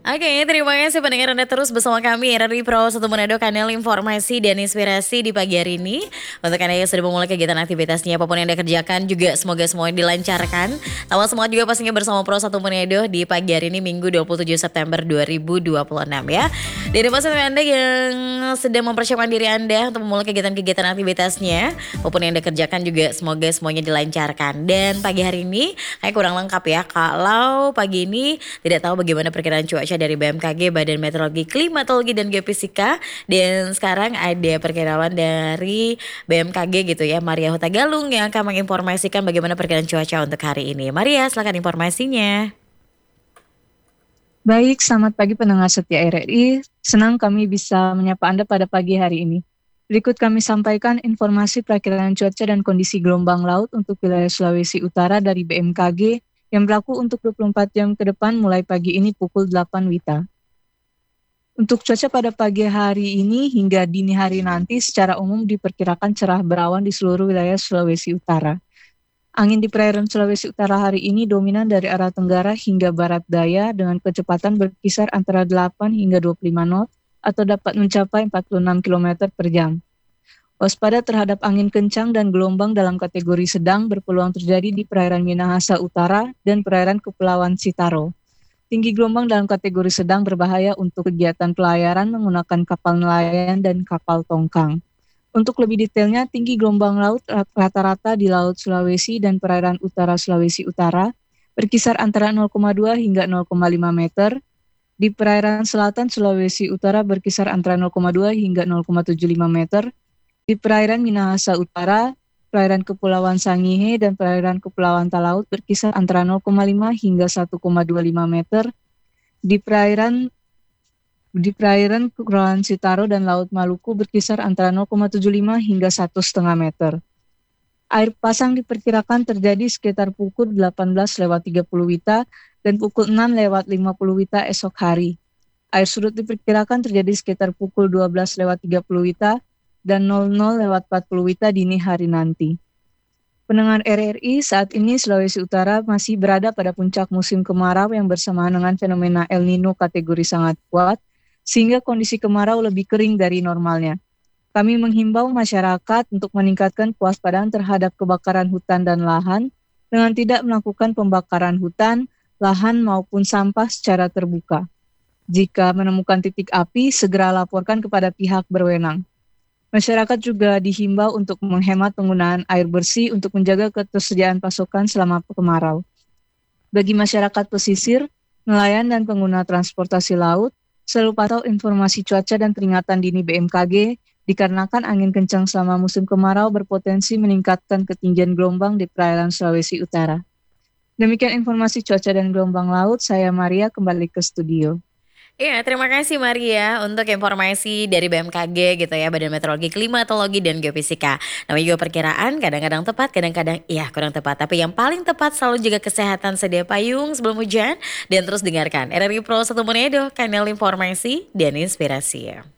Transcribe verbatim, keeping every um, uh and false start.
Oke, terima kasih pendengar Anda terus bersama kami R R I Pro satu Manado, kanal informasi dan inspirasi di pagi hari ini. Untuk Anda yang sudah memulai kegiatan aktivitasnya, apapun yang Anda kerjakan juga semoga semuanya dilancarkan. Sama semua juga pastinya bersama Pro satu Manado di pagi hari ini Minggu dua puluh tujuh September dua ribu dua puluh enam ya. Dan buat Anda yang sedang mempersiapkan diri Anda untuk memulai kegiatan-kegiatan aktivitasnya, apapun yang Anda kerjakan juga semoga semuanya dilancarkan. Dan pagi hari ini kayak kurang lengkap ya, kalau pagi ini tidak tahu bagaimana perkiraan cuaca dari B M K G, Badan Meteorologi, Klimatologi dan Geofisika. Dan sekarang ada perkiraan dari B M K G gitu ya, Maria Huta Galung yang akan menginformasikan bagaimana perkiraan cuaca untuk hari ini. Maria, silakan informasinya. Baik, selamat pagi pendengar setia R R I. Senang kami bisa menyapa Anda pada pagi hari ini. Berikut kami sampaikan informasi perakiraan cuaca dan kondisi gelombang laut untuk wilayah Sulawesi Utara dari B M K G yang berlaku untuk dua puluh empat jam ke depan mulai pagi ini pukul delapan WITA. Untuk cuaca pada pagi hari ini hingga dini hari nanti secara umum diperkirakan cerah berawan di seluruh wilayah Sulawesi Utara. Angin di perairan Sulawesi Utara hari ini dominan dari arah tenggara hingga barat daya dengan kecepatan berkisar antara delapan hingga dua puluh lima knot atau dapat mencapai empat puluh enam kilometer per jam. Waspada terhadap angin kencang dan gelombang dalam kategori sedang berpeluang terjadi di perairan Minahasa Utara dan perairan Kepulauan Sitaro. Tinggi gelombang dalam kategori sedang berbahaya untuk kegiatan pelayaran menggunakan kapal nelayan dan kapal tongkang. Untuk lebih detailnya, tinggi gelombang laut rata-rata di Laut Sulawesi dan perairan utara Sulawesi Utara berkisar antara nol koma dua hingga nol koma lima meter. Di perairan selatan Sulawesi Utara berkisar antara nol koma dua hingga nol koma tujuh lima meter. Di perairan Minahasa Utara, perairan Kepulauan Sangihe dan perairan Kepulauan Talaut berkisar antara nol koma lima hingga satu koma dua lima meter. Di perairan Di perairan Kepulauan Sitaro dan Laut Maluku berkisar antara nol koma tujuh lima hingga satu koma lima meter. Air pasang diperkirakan terjadi sekitar pukul delapan belas lewat tiga puluh WITA dan pukul enam lewat lima puluh WITA esok hari. Air surut diperkirakan terjadi sekitar pukul dua belas lewat tiga puluh WITA dan nol nol lewat empat puluh WITA dini hari nanti. Pendengar R R I, saat ini Sulawesi Utara masih berada pada puncak musim kemarau yang bersamaan dengan fenomena El Nino kategori sangat kuat, sehingga kondisi kemarau lebih kering dari normalnya. Kami menghimbau masyarakat untuk meningkatkan kewaspadaan terhadap kebakaran hutan dan lahan dengan tidak melakukan pembakaran hutan, lahan maupun sampah secara terbuka. Jika menemukan titik api, segera laporkan kepada pihak berwenang. Masyarakat juga dihimbau untuk menghemat penggunaan air bersih untuk menjaga ketersediaan pasokan selama kemarau. Bagi masyarakat pesisir, nelayan dan pengguna transportasi laut, selalu pantau informasi cuaca dan peringatan dini B M K G dikarenakan angin kencang selama musim kemarau berpotensi meningkatkan ketinggian gelombang di perairan Sulawesi Utara. Demikian informasi cuaca dan gelombang laut, saya Maria kembali ke studio. Iya, terima kasih Maria untuk informasi dari B M K G gitu ya, Badan Meteorologi, Klimatologi dan Geofisika. Namanya juga perkiraan, kadang-kadang tepat, kadang-kadang iya kurang tepat. Tapi yang paling tepat selalu jaga kesehatan, sedia payung sebelum hujan, dan terus dengarkan R R I Pro satu Manado, kanal informasi dan inspirasi.